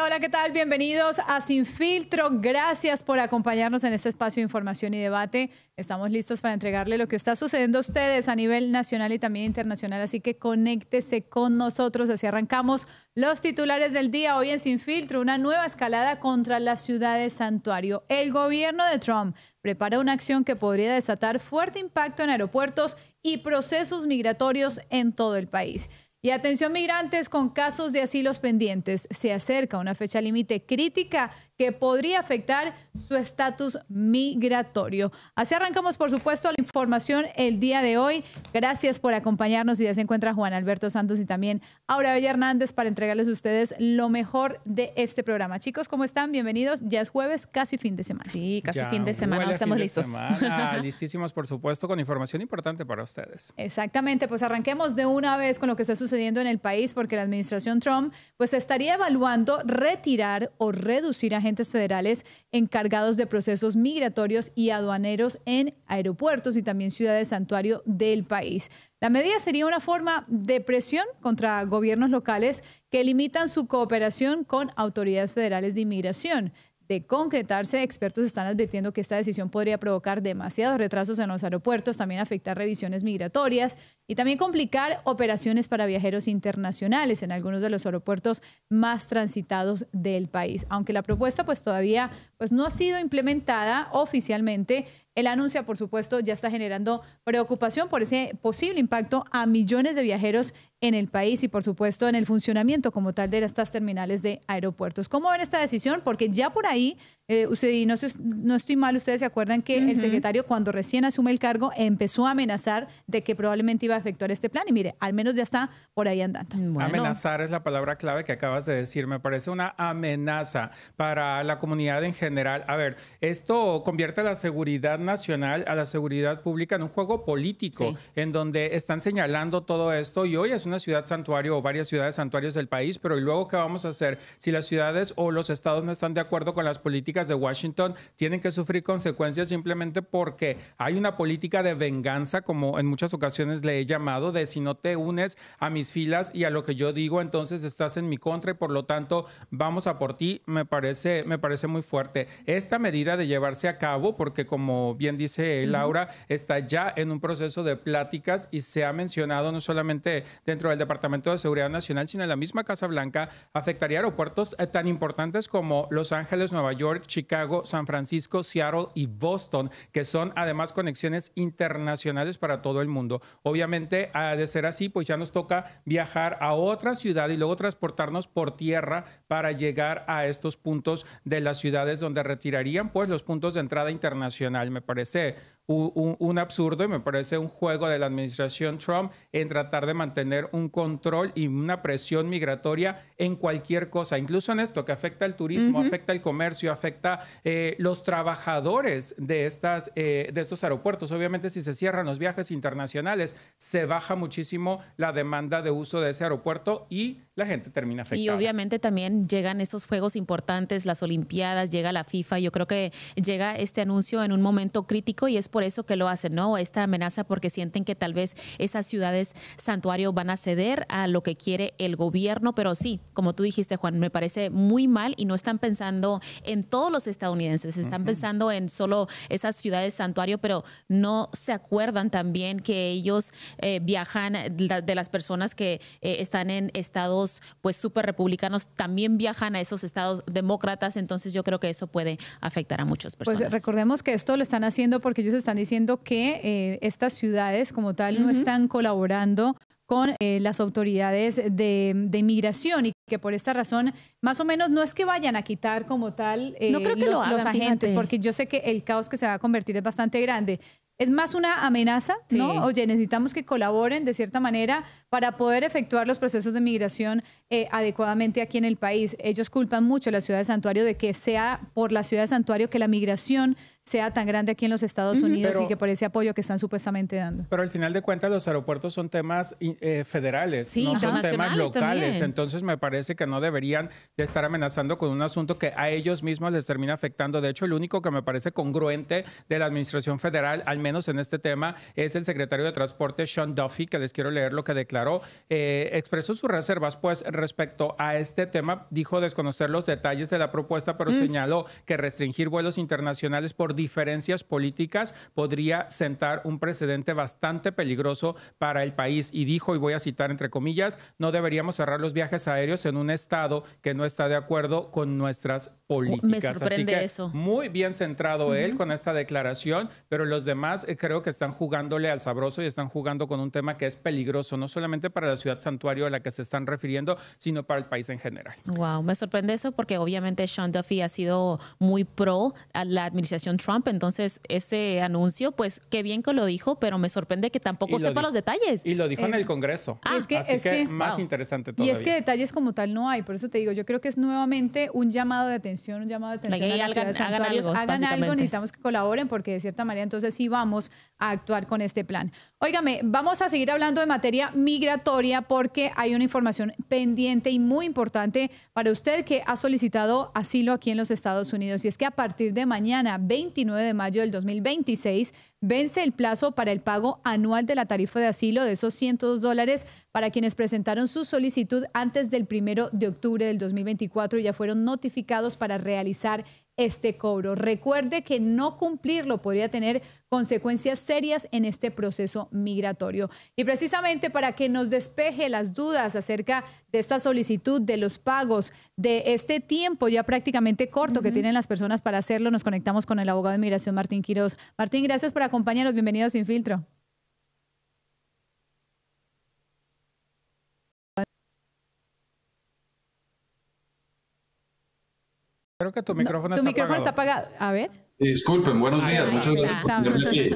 Hola, hola, ¿qué tal? Bienvenidos a Sin Filtro. Gracias por acompañarnos en este espacio de información y debate. Estamos listos para entregarle lo que está sucediendo a ustedes a nivel nacional y también internacional, así que conéctese con nosotros. Así arrancamos los titulares del día. Hoy en Sin Filtro, una nueva escalada contra las ciudades santuario. El gobierno de Trump prepara una acción que podría desatar fuerte impacto en aeropuertos y procesos migratorios en todo el país. Y atención migrantes con casos de asilos pendientes. Se acerca una fecha límite crítica que podría afectar su estatus migratorio. Así arrancamos, por supuesto, la información el día de hoy. Gracias por acompañarnos. Y ya se encuentra Juan Alberto Santos y también Aura Bella Hernández para entregarles a ustedes lo mejor de este programa. Chicos, ¿cómo están? Bienvenidos. Ya es jueves, casi fin de semana. Sí, casi fin de semana. Estamos listos. Listísimos, por supuesto, con información importante para ustedes. Exactamente. Pues arranquemos de una vez con lo que está sucediendo en el país, porque la administración Trump pues estaría evaluando retirar o reducir agentes federales encargados de procesos migratorios y aduaneros en aeropuertos y también ciudades santuario del país. La medida sería una forma de presión contra gobiernos locales que limitan su cooperación con autoridades federales de inmigración. De concretarse, expertos están advirtiendo que esta decisión podría provocar demasiados retrasos en los aeropuertos, también afectar revisiones migratorias y también complicar operaciones para viajeros internacionales en algunos de los aeropuertos más transitados del país. Aunque la propuesta pues todavía no ha sido implementada oficialmente, el anuncio, por supuesto, ya está generando preocupación por ese posible impacto a millones de viajeros en el país y, por supuesto, en el funcionamiento como tal de estas terminales de aeropuertos. ¿Cómo ven esta decisión? Porque ya por ahí, no estoy mal, ustedes se acuerdan que el secretario, cuando recién asume el cargo, empezó a amenazar de que probablemente iba a efectuar este plan. Y mire, al menos ya está por ahí andando. Bueno. Amenazar es la palabra clave que acabas de decir. Me parece una amenaza para la comunidad en general. A ver, esto convierte a la seguridad nacional, a la seguridad pública en un juego político, en donde están señalando todo esto y hoy es una ciudad santuario o varias ciudades santuarios del país, pero ¿y luego qué vamos a hacer? Si las ciudades o los estados no están de acuerdo con las políticas de Washington, tienen que sufrir consecuencias simplemente porque hay una política de venganza, como en muchas ocasiones le he llamado, de si no te unes a mis filas y a lo que yo digo, entonces estás en mi contra y por lo tanto vamos a por ti. Me parece muy fuerte esta medida de llevarse a cabo, porque como bien dice Laura, está ya en un proceso de pláticas y se ha mencionado no solamente dentro del Departamento de Seguridad Nacional, sino en la misma Casa Blanca, afectaría aeropuertos tan importantes como Los Ángeles, Nueva York, Chicago, San Francisco, Seattle y Boston, que son además conexiones internacionales para todo el mundo. Obviamente, de ser así, pues ya nos toca viajar a otra ciudad y luego transportarnos por tierra para llegar a estos puntos de las ciudades donde retirarían pues los puntos de entrada internacional. Me parece un absurdo y me parece un juego de la administración Trump en tratar de mantener un control y una presión migratoria en cualquier cosa, incluso en esto que afecta el turismo, afecta el comercio, afecta los trabajadores de estos aeropuertos. Obviamente, si se cierran los viajes internacionales, se baja muchísimo la demanda de uso de ese aeropuerto y la gente termina afectada. Y obviamente también llegan esos juegos importantes, las Olimpiadas, llega la FIFA. Yo creo que llega este anuncio en un momento crítico y es por eso que lo hacen, ¿no? Esta amenaza porque sienten que tal vez esas ciudades santuario van a ceder a lo que quiere el gobierno, pero sí, como tú dijiste, Juan, me parece muy mal y no están pensando en todos los estadounidenses, están pensando en solo esas ciudades santuario, pero no se acuerdan también que ellos viajan, de las personas que están en estados pues súper republicanos, también viajan a esos estados demócratas, entonces yo creo que eso puede afectar a muchas personas. Pues recordemos que esto lo están haciendo porque ellos están diciendo que estas ciudades como tal no están colaborando con las autoridades de inmigración y que por esta razón, más o menos, no es que vayan a quitar como tal no creo que los agentes, fíjate. Porque yo sé que el caos que se va a convertir es bastante grande. Es más una amenaza, ¿no? Sí. Oye, necesitamos que colaboren de cierta manera para poder efectuar los procesos de migración adecuadamente aquí en el país. Ellos culpan mucho a la ciudad de Santuario de que sea por la ciudad de Santuario que la migración sea tan grande aquí en los Estados Unidos y que por ese apoyo que están supuestamente dando. Pero al final de cuentas los aeropuertos son temas federales, sí, no son temas locales. También. Entonces me parece que no deberían de estar amenazando con un asunto que a ellos mismos les termina afectando. De hecho, el único que me parece congruente de la administración federal, al menos en este tema, es el secretario de Transporte, Sean Duffy, que les quiero leer lo que declaró. Expresó sus reservas, pues, respecto a este tema. Dijo desconocer los detalles de la propuesta, pero señaló que restringir vuelos internacionales por diferencias políticas podría sentar un precedente bastante peligroso para el país. Y dijo, y voy a citar entre comillas, no deberíamos cerrar los viajes aéreos en un estado que no está de acuerdo con nuestras políticas. Me sorprende Así que eso. Muy bien centrado él con esta declaración, pero los demás creo que están jugándole al sabroso y están jugando con un tema que es peligroso, no solamente para la ciudad santuario a la que se están refiriendo, sino para el país en general. Wow, me sorprende eso porque obviamente Sean Duffy ha sido muy pro a la administración Trump, entonces ese anuncio, pues qué bien que lo dijo, pero me sorprende que tampoco sepa los detalles. Y lo dijo en el Congreso. Es que más interesante todavía. Y es que detalles como tal no hay, por eso te digo, yo creo que es nuevamente un llamado de atención, a las ciudades santuarios. Hagan algo, necesitamos que colaboren porque de cierta manera entonces sí vamos a actuar con este plan. Óigame, vamos a seguir hablando de materia migratoria porque hay una información pendiente y muy importante para usted que ha solicitado asilo aquí en los Estados Unidos, y es que a partir de mañana, 29 de mayo del 2026, vence el plazo para el pago anual de la tarifa de asilo de esos $102 para quienes presentaron su solicitud antes del 1 de octubre del 2024 y ya fueron notificados para realizar este cobro. Recuerde que no cumplirlo podría tener consecuencias serias en este proceso migratorio. Y precisamente para que nos despeje las dudas acerca de esta solicitud, de los pagos, de este tiempo ya prácticamente corto que tienen las personas para hacerlo, nos conectamos con el abogado de inmigración Martín Quiroz. Martín, gracias por acompañarnos. Bienvenido a Sin Filtro. Creo que tu micrófono está apagado. A ver. Disculpen, buenos días. Muchas gracias.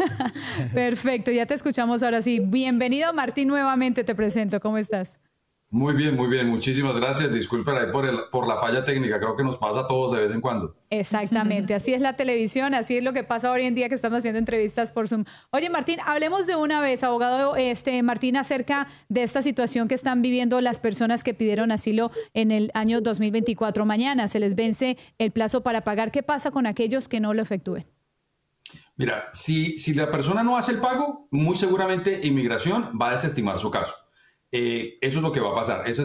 Perfecto, ya te escuchamos ahora sí. Bienvenido, Martín, nuevamente te presento. ¿Cómo estás? Muy bien, muy bien. Muchísimas gracias. Disculpen ahí por la falla técnica. Creo que nos pasa a todos de vez en cuando. Exactamente. Así es la televisión, así es lo que pasa hoy en día que estamos haciendo entrevistas por Zoom. Oye, Martín, hablemos de una vez, abogado Martín, acerca de esta situación que están viviendo las personas que pidieron asilo en el año 2024. Mañana se les vence el plazo para pagar. ¿Qué pasa con aquellos que no lo efectúen? Mira, si la persona no hace el pago, muy seguramente Inmigración va a desestimar su caso. Eso es lo que va a pasar. Esa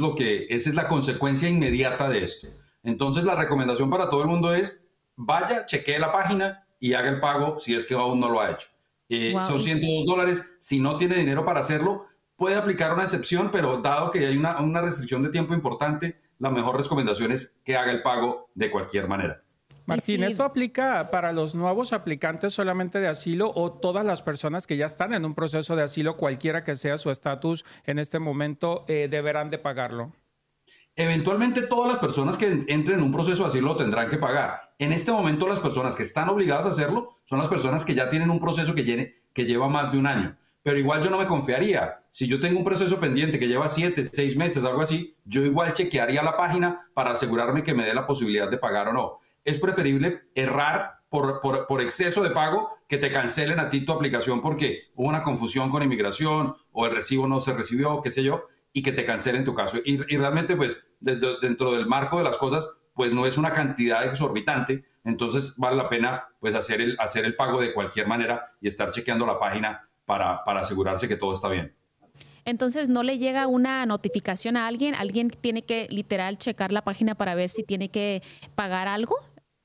es la consecuencia inmediata de esto. Entonces, la recomendación para todo el mundo es vaya, chequee la página y haga el pago si es que aún no lo ha hecho. Son $102. Si no tiene dinero para hacerlo, puede aplicar una excepción, pero dado que hay una restricción de tiempo importante, la mejor recomendación es que haga el pago de cualquier manera. Martín, ¿esto aplica para los nuevos aplicantes solamente de asilo o todas las personas que ya están en un proceso de asilo, cualquiera que sea su estatus en este momento, deberán de pagarlo? Eventualmente todas las personas que entren en un proceso de asilo lo tendrán que pagar. En este momento las personas que están obligadas a hacerlo son las personas que ya tienen un proceso que lleva más de un año. Pero igual yo no me confiaría. Si yo tengo un proceso pendiente que lleva 7, 6 meses, algo así, yo igual chequearía la página para asegurarme que me dé la posibilidad de pagar o no. Es preferible errar por exceso de pago que te cancelen a ti tu aplicación porque hubo una confusión con Inmigración o el recibo no se recibió, qué sé yo, y que te cancelen tu caso. Y realmente, pues, dentro del marco de las cosas, pues no es una cantidad exorbitante, entonces vale la pena pues hacer el pago de cualquier manera y estar chequeando la página para asegurarse que todo está bien. Entonces, ¿no le llega una notificación a alguien? ¿Alguien tiene que literal checar la página para ver si tiene que pagar algo?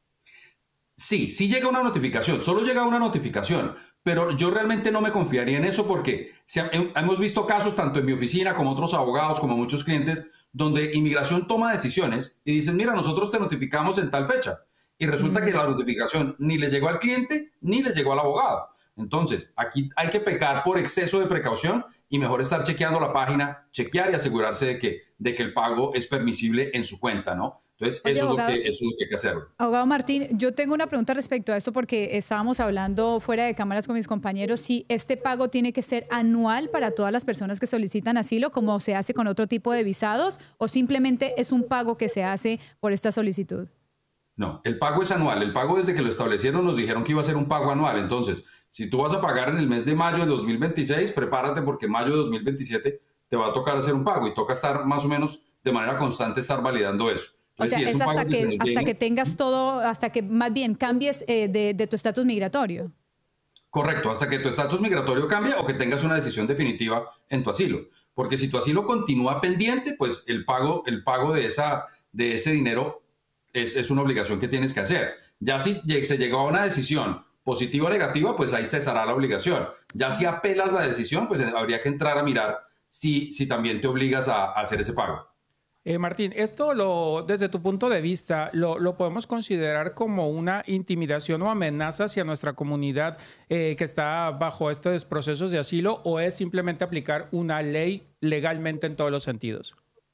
Sí llega una notificación, solo llega una notificación, pero yo realmente no me confiaría en eso porque hemos visto casos tanto en mi oficina como otros abogados, como muchos clientes, donde Inmigración toma decisiones y dicen, mira, nosotros te notificamos en tal fecha. Y resulta que la notificación ni le llegó al cliente ni le llegó al abogado. Entonces, aquí hay que pecar por exceso de precaución y mejor estar chequeando la página, chequear y asegurarse de que el pago es permisible en su cuenta, ¿no? Entonces, Oye, eso es lo que hay que hacer. Abogado Martín, yo tengo una pregunta respecto a esto porque estábamos hablando fuera de cámaras con mis compañeros si este pago tiene que ser anual para todas las personas que solicitan asilo, como se hace con otro tipo de visados, o simplemente es un pago que se hace por esta solicitud. No, el pago es anual. El pago desde que lo establecieron nos dijeron que iba a ser un pago anual. Entonces, si tú vas a pagar en el mes de mayo de 2026, prepárate porque en mayo de 2027 te va a tocar hacer un pago y toca estar más o menos de manera constante estar validando eso. Entonces, o sea, sí, es hasta que tengas todo, hasta que más bien cambies de tu estatus migratorio. Correcto, hasta que tu estatus migratorio cambie o que tengas una decisión definitiva en tu asilo. Porque si tu asilo continúa pendiente, pues el pago de ese dinero es una obligación que tienes que hacer. Ya si se llegó a una decisión positiva o negativa, pues ahí cesará la obligación. Ya si apelas la decisión, pues habría que entrar a mirar si también te obligas a hacer ese pago. Martín, esto desde tu punto de vista, ¿lo podemos considerar como una intimidación o amenaza hacia nuestra comunidad que está bajo estos procesos de asilo o es simplemente aplicar una ley legalmente en todos los sentidos?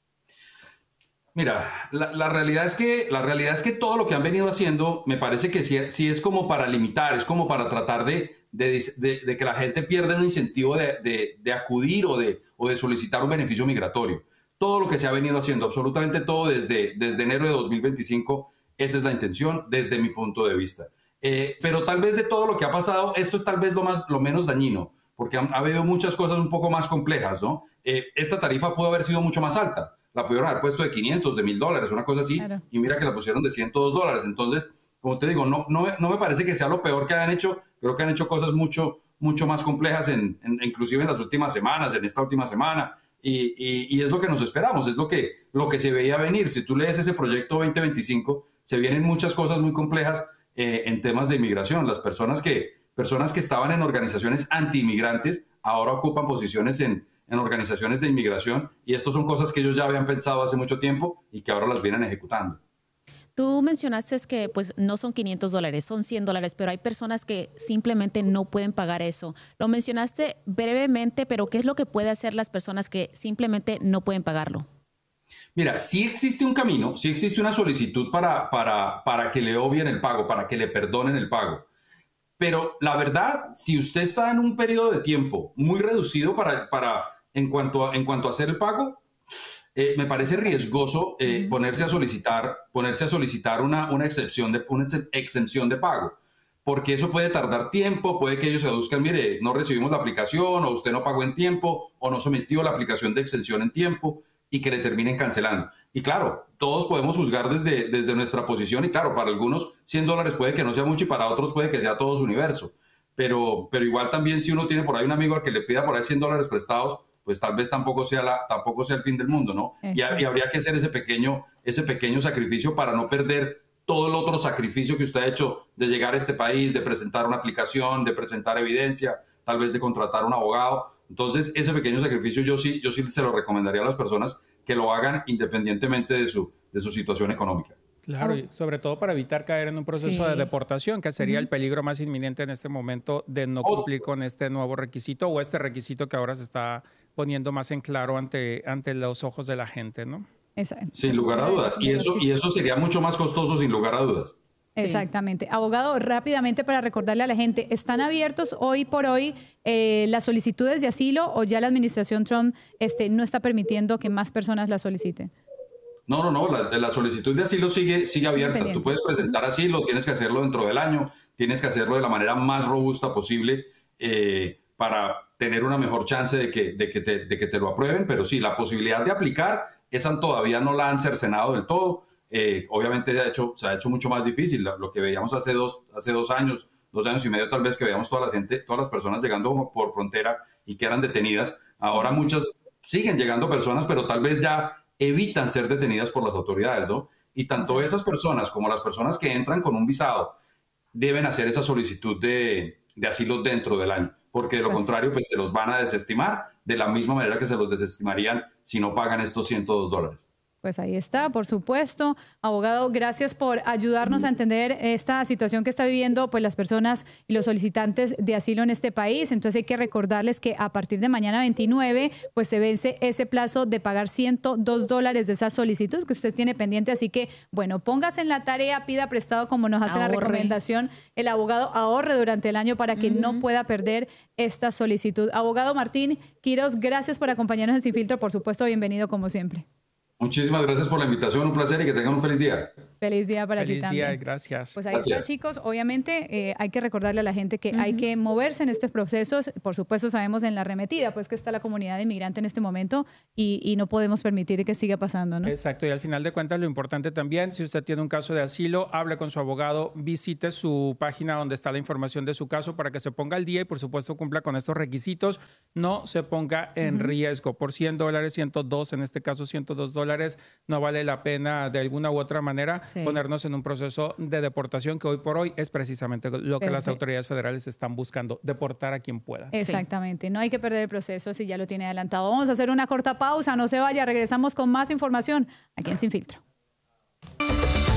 Mira, la realidad es que todo lo que han venido haciendo me parece que sí es como para limitar, es como para tratar de que la gente pierda un incentivo de acudir o de solicitar un beneficio migratorio. Todo lo que se ha venido haciendo, absolutamente todo desde enero de 2025, esa es la intención desde mi punto de vista. Pero tal vez de todo lo que ha pasado, esto es tal vez lo menos dañino, porque ha habido muchas cosas un poco más complejas, ¿no? Esta tarifa pudo haber sido mucho más alta. La pudieron haber puesto de 500, de $1,000, una cosa así, claro. Y mira que la pusieron de $102. Entonces, como te digo, no me parece que sea lo peor que hayan hecho. Creo que han hecho cosas mucho más complejas, inclusive en las últimas semanas, en esta última semana. Y es lo que nos esperamos, es lo que se veía venir. Si tú lees ese proyecto 2025, se vienen muchas cosas muy complejas en temas de inmigración. Las personas que estaban en organizaciones anti-inmigrantes ahora ocupan posiciones en organizaciones de inmigración y estas son cosas que ellos ya habían pensado hace mucho tiempo y que ahora las vienen ejecutando. Tú mencionaste que pues no son $500, son $100, pero hay personas que simplemente no pueden pagar eso. Lo mencionaste brevemente, pero ¿qué es lo que pueden hacer las personas que simplemente no pueden pagarlo? Mira, sí existe un camino, sí existe una solicitud para que le obvien el pago, para que le perdonen el pago. Pero la verdad, si usted está en un periodo de tiempo muy reducido en cuanto a hacer el pago, me parece riesgoso ponerse a solicitar una exención de pago, porque eso puede tardar tiempo, puede que ellos se deduzcan, mire, no recibimos la aplicación, o usted no pagó en tiempo, o no sometió la aplicación de exención en tiempo, y que le terminen cancelando. Y claro, todos podemos juzgar desde nuestra posición, y claro, para algunos $100 puede que no sea mucho, y para otros puede que sea todo su universo. Pero igual también si uno tiene por ahí un amigo al que le pida por ahí $100 prestados, pues tal vez tampoco sea el fin del mundo, ¿no? Y habría que hacer ese pequeño sacrificio para no perder todo el otro sacrificio que usted ha hecho de llegar a este país, de presentar una aplicación, de presentar evidencia, tal vez de contratar un abogado. Entonces, ese pequeño sacrificio yo sí se lo recomendaría a las personas que lo hagan independientemente de su situación económica. Claro, y sobre todo para evitar caer en un proceso de deportación, que sería el peligro más inminente en este momento de no cumplir con este nuevo requisito o este requisito que ahora se está poniendo más en claro ante los ojos de la gente, ¿no? Sin lugar a dudas. Y eso sería mucho más costoso, sin lugar a dudas. Exactamente. Abogado, rápidamente para recordarle a la gente, ¿están abiertos hoy por hoy las solicitudes de asilo o ya la administración Trump no está permitiendo que más personas las soliciten? No. La solicitud de asilo sigue abierta. Tú puedes presentar asilo, tienes que hacerlo dentro del año, tienes que hacerlo de la manera más robusta posible para tener una mejor chance de que te lo aprueben. Pero sí, la posibilidad de aplicar, esa todavía no la han cercenado del todo. Obviamente se ha hecho mucho más difícil. Lo que veíamos hace dos años, 2 años y medio tal vez, que veíamos todas las personas llegando por frontera y que eran detenidas. Ahora muchas siguen llegando personas, pero tal vez ya evitan ser detenidas por las autoridades, ¿no? Y tanto esas personas como las personas que entran con un visado deben hacer esa solicitud de asilo dentro del año, porque de lo contrario, pues se los van a desestimar de la misma manera que se los desestimarían si no pagan estos $102. Pues ahí está, por supuesto. Abogado, gracias por ayudarnos a entender esta situación que está viviendo pues las personas y los solicitantes de asilo en este país. Entonces hay que recordarles que a partir de mañana 29 pues se vence ese plazo de pagar $102 de esa solicitud que usted tiene pendiente. Así que, bueno, póngase en la tarea, pida prestado como nos hace la recomendación el abogado, ahorre durante el año para que no pueda perder esta solicitud. Abogado Martín Quiros, gracias por acompañarnos en Sin Filtro. Por supuesto, bienvenido como siempre. Muchísimas gracias por la invitación, un placer y que tengan un feliz día. Feliz día para ti Feliz también. día y gracias. Pues ahí está, chicos. Obviamente hay que recordarle a la gente que hay que moverse en estos procesos. Por supuesto, sabemos en la arremetida, pues que está la comunidad inmigrante en este momento y no podemos permitir que siga pasando, ¿no? Exacto. Y al final de cuentas, lo importante también, si usted tiene un caso de asilo, hable con su abogado, visite su página donde está la información de su caso para que se ponga al día y, por supuesto, cumpla con estos requisitos. No se ponga en riesgo. Por $100, 102, en este caso $102, no vale la pena de alguna u otra manera ponernos en un proceso de deportación que hoy por hoy es precisamente lo que las autoridades federales están buscando, deportar a quien pueda. Exactamente, no hay que perder el proceso si ya lo tiene adelantado. Vamos a hacer una corta pausa, no se vaya, regresamos con más información aquí en Sin Filtro.